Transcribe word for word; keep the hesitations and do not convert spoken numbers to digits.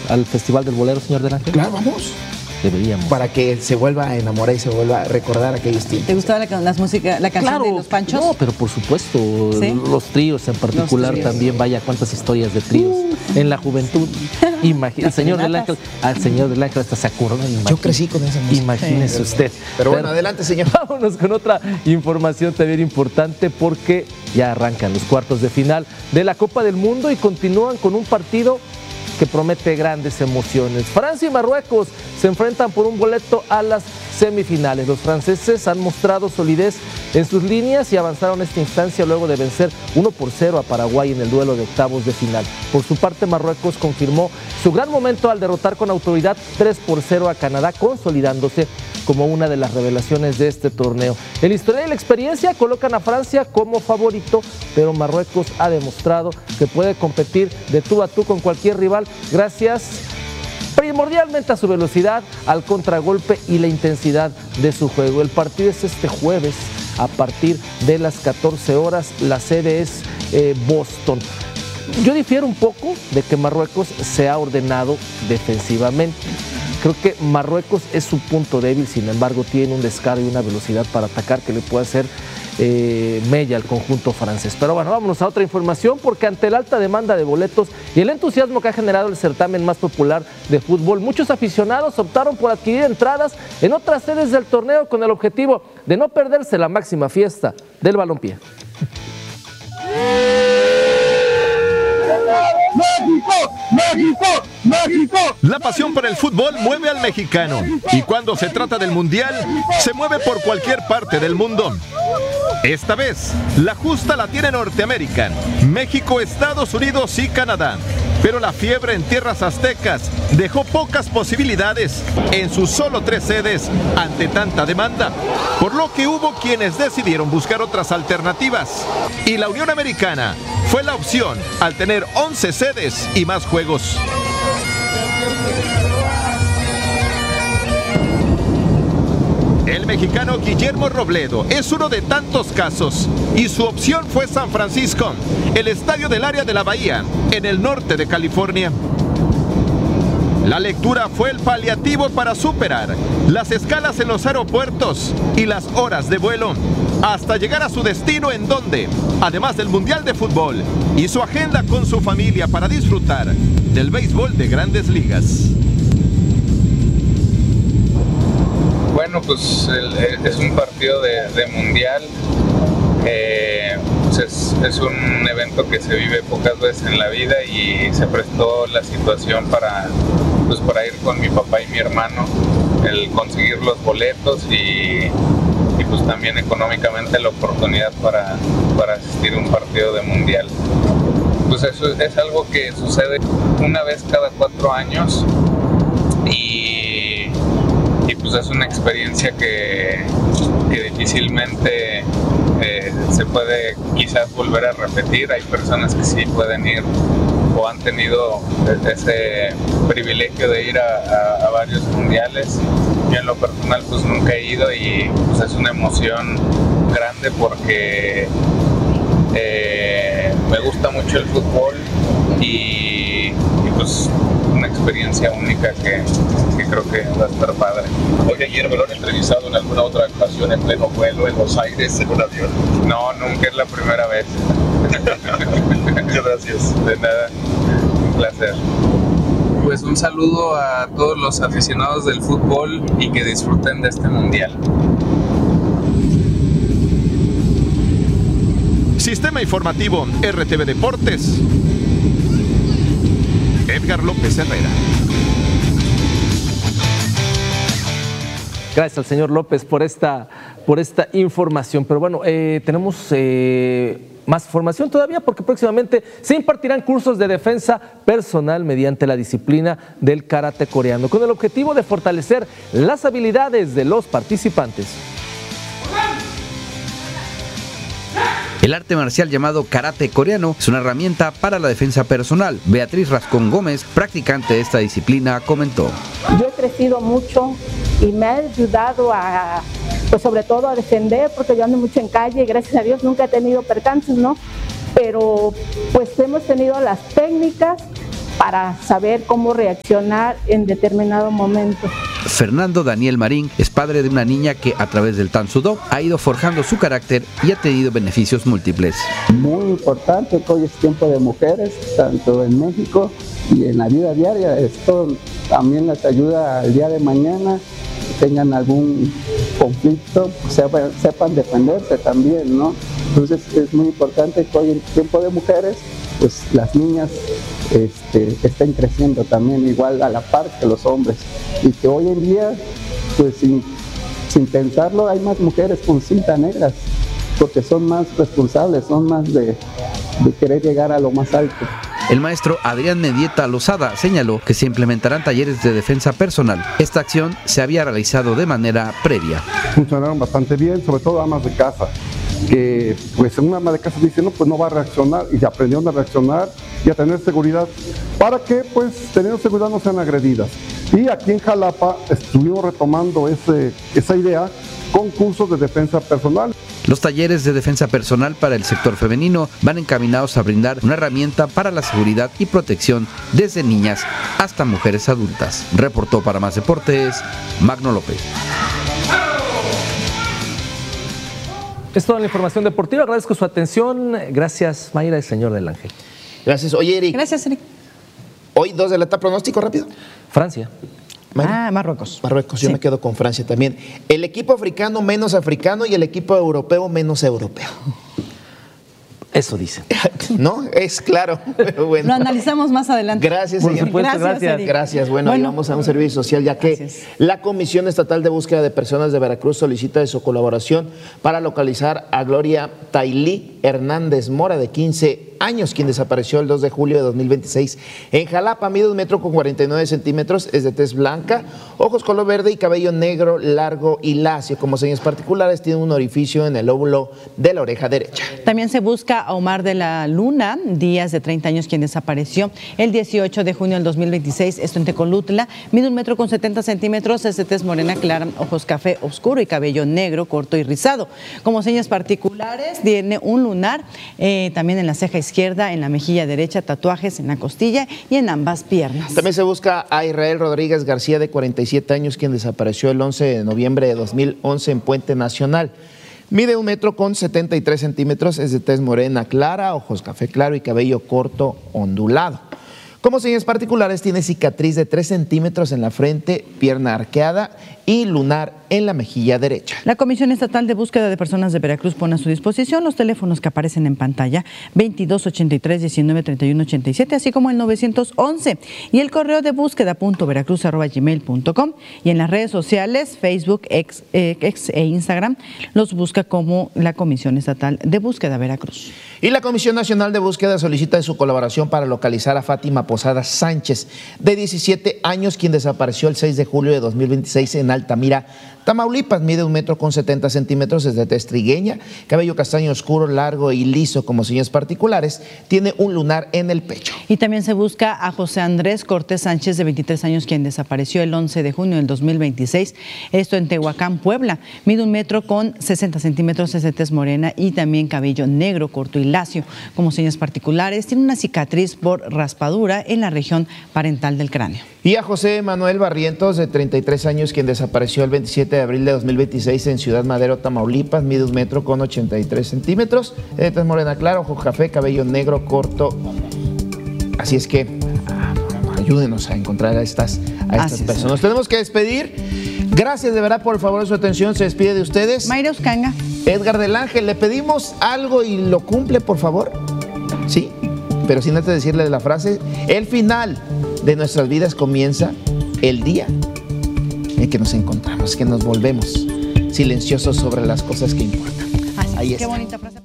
al Festival del Bolero, señor del Ángel? Claro, vamos. Deberíamos. Para que se vuelva a enamorar y se vuelva a recordar aquellos tiempos. ¿Te gustaba la, las música, la canción Claro, de Los Panchos? No, pero por supuesto, ¿sí? Los tríos en particular tríos. también, vaya, cuántas historias de tríos uh, en la juventud. Imagínese, el señor del Ángel, al señor del Ángel hasta se acordó. Yo crecí con esa música. Imagínese sí, usted. Pero, pero bueno, adelante, señor. Vámonos con otra información también importante porque ya arrancan los cuartos de final de la Copa del Mundo y continúan con un partido que promete grandes emociones. Francia y Marruecos se enfrentan por un boleto a las semifinales. Los franceses han mostrado solidez en sus líneas y avanzaron a esta instancia luego de vencer uno por cero a Paraguay en el duelo de octavos de final. Por su parte, Marruecos confirmó su gran momento al derrotar con autoridad tres por cero a Canadá, consolidándose como una de las revelaciones de este torneo. El historial y la experiencia colocan a Francia como favorito, pero Marruecos ha demostrado que puede competir de tú a tú con cualquier rival gracias primordialmente a su velocidad, al contragolpe y la intensidad de su juego. El partido es este jueves a partir de las catorce horas, la sede es eh, Boston. Yo difiero un poco de que Marruecos se ha ordenado defensivamente. Creo que Marruecos es su punto débil, sin embargo tiene un descaro y una velocidad para atacar que le puede hacer eh, mella al conjunto francés. Pero bueno, vámonos a otra información porque ante la alta demanda de boletos y el entusiasmo que ha generado el certamen más popular de fútbol, muchos aficionados optaron por adquirir entradas en otras sedes del torneo con el objetivo de no perderse la máxima fiesta del balompié. ¡México! ¡México! ¡México! La pasión por el fútbol mueve al mexicano y cuando se trata del mundial, se mueve por cualquier parte del mundo. Esta vez, la justa la tiene Norteamérica, México, Estados Unidos y Canadá. Pero la fiebre en tierras aztecas dejó pocas posibilidades en sus solo tres sedes ante tanta demanda, por lo que hubo quienes decidieron buscar otras alternativas. Y la Unión Americana fue la opción al tener once sedes y más juegos. El mexicano Guillermo Robledo es uno de tantos casos y su opción fue San Francisco, el estadio del área de la Bahía, en el norte de California. La lectura fue el paliativo para superar las escalas en los aeropuertos y las horas de vuelo, hasta llegar a su destino en donde, además del Mundial de Fútbol, hizo agenda con su familia para disfrutar del béisbol de Grandes Ligas. Bueno, pues el, es un partido de, de mundial, eh, pues es, es un evento que se vive pocas veces en la vida y se prestó la situación para, pues para ir con mi papá y mi hermano, el conseguir los boletos y, y pues también económicamente la oportunidad para, para asistir a un partido de mundial. Pues eso es algo que sucede una vez cada cuatro años y Y pues es una experiencia que, que difícilmente eh, se puede quizás volver a repetir. Hay personas que sí pueden ir o han tenido ese privilegio de ir a, a, a varios mundiales. Yo en lo personal pues nunca he ido y pues es una emoción grande porque eh, me gusta mucho el fútbol y, y pues una experiencia única que, que creo que va a estar padre. Oye, Guillermo, ¿lo han entrevistado en alguna otra ocasión en pleno vuelo en Los Aires en un avión? No, nunca es la primera vez. Muchas gracias. De nada, un placer. Pues un saludo a todos los aficionados del fútbol y que disfruten de este mundial. Sistema Informativo R T V Deportes. Edgar López Herrera. Gracias al señor López por esta, por esta información. Pero bueno, eh, tenemos eh, más información todavía porque próximamente se impartirán cursos de defensa personal mediante la disciplina del karate coreano, con el objetivo de fortalecer las habilidades de los participantes. El arte marcial llamado karate coreano es una herramienta para la defensa personal. Beatriz Rascón Gómez, practicante de esta disciplina, comentó. Yo he crecido mucho y me ha ayudado a, pues sobre todo a defender, porque yo ando mucho en calle y gracias a Dios nunca he tenido percances, ¿no? Pero pues hemos tenido las técnicas para saber cómo reaccionar en determinado momento. Fernando Daniel Marín es padre de una niña que a través del Tan Sudó ha ido forjando su carácter y ha tenido beneficios múltiples. Muy importante que hoy es tiempo de mujeres, tanto en México y en la vida diaria. Esto también les ayuda al día de mañana, que tengan algún conflicto, pues sepan, sepan defenderse también, ¿no? Entonces es muy importante que hoy en tiempo de mujeres, pues las niñas este, estén creciendo también igual a la par que los hombres, y que hoy en día, pues sin, sin pensarlo, hay más mujeres con cinta negras, porque son más responsables, son más de, de querer llegar a lo más alto. El maestro Adrián Mendieta Lozada señaló que se implementarán talleres de defensa personal. Esta acción se había realizado de manera previa. Funcionaron bastante bien, sobre todo amas de casa, que pues una ama de casa dice, no, pues no va a reaccionar, y aprendieron a reaccionar y a tener seguridad, para que pues teniendo seguridad no sean agredidas. Y aquí en Jalapa estuvimos retomando ese, esa idea con cursos de defensa personal. Los talleres de defensa personal para el sector femenino van encaminados a brindar una herramienta para la seguridad y protección desde niñas hasta mujeres adultas. Reportó para Más Deportes, Magno López. Es toda la información deportiva. Agradezco su atención. Gracias, Mayra y señor del Ángel. Gracias. Oye, Eric. Gracias, Eric. Hoy dos de la tarde, pronóstico rápido. Francia. Mayra. Ah, Marruecos. Marruecos, yo sí. me quedo con Francia también. El equipo africano menos africano y el equipo europeo menos europeo. Eso dicen. No, es claro. Pero bueno. Lo analizamos más adelante. Gracias, Por señor. supuesto, gracias. gracias. Gracias. Bueno, Bueno. y vamos a un servicio social, ya que Gracias. la Comisión Estatal de Búsqueda de Personas de Veracruz solicita de su colaboración para localizar a Gloria Tailí Hernández Mora, de quince años, quien desapareció el dos de julio de dos mil veintiséis en Jalapa. Mide un metro con cuarenta y nueve centímetros, es de tez blanca, ojos color verde y cabello negro, largo y lacio. Como señas particulares, tiene un orificio en el lóbulo de la oreja derecha. También se busca a Omar de la Luna Díaz, de treinta años, quien desapareció el dieciocho de junio del dos mil veintiséis, esto en Tecolutla. Mide un metro con setenta centímetros, es de tez morena clara, ojos café oscuro y cabello negro, corto y rizado. Como señas particulares, tiene un lunar eh, también en la ceja izquierda, en la mejilla derecha, tatuajes en la costilla y en ambas piernas. También se busca a Israel Rodríguez García, de cuarenta y siete años, quien desapareció el once de noviembre de dos mil once en Puente Nacional. Mide un metro con setenta y tres centímetros, es de tez morena clara, ojos café claro y cabello corto ondulado. Como señas particulares, tiene cicatriz de tres centímetros en la frente, pierna arqueada y lunar en la mejilla derecha. La Comisión Estatal de Búsqueda de Personas de Veracruz pone a su disposición los teléfonos que aparecen en pantalla, veintidós ochenta y tres, diecinueve, treinta y uno ochenta y siete, así como el novecientos once, y el correo de búsqueda punto veracruz arroba gmail punto com, y en las redes sociales, Facebook, X, eh, X e Instagram, los busca como la Comisión Estatal de Búsqueda Veracruz. Y la Comisión Nacional de Búsqueda solicita su colaboración para localizar a Fátima Posada Sánchez, de diecisiete años, quien desapareció el seis de julio de dos mil veintiséis en Altamira, Tamaulipas. Mide un metro con setenta centímetros, es de tez trigueña, cabello castaño oscuro, largo y liso. Como señas particulares, tiene un lunar en el pecho. Y también se busca a José Andrés Cortés Sánchez, de veintitrés años, quien desapareció el once de junio del dos mil veintiséis, esto en Tehuacán, Puebla. Mide un metro con sesenta centímetros, es de tez morena y también cabello negro, corto y lacio. Como señas particulares, tiene una cicatriz por raspadura en la región parental del cráneo. Y a José Manuel Barrientos, de treinta y tres años, quien desapareció el veintisiete de abril de dos mil veintiséis en Ciudad Madero, Tamaulipas. Mide un metro con ochenta y tres centímetros, es de tez morena clara, ojo café, cabello negro, corto. Así es que ayúdenos a encontrar a estas, a estas personas. Nos tenemos que despedir. Gracias de verdad por el favor de su atención. Se despide de ustedes Mayra Uscanga. Edgar del Ángel. Le pedimos algo y lo cumple, por favor. Sí, pero sin antes decirle la frase: el final de nuestras vidas comienza el día en que nos encontramos, que nos volvemos silenciosos sobre las cosas que importan. Así, Ahí qué está. bonita frase.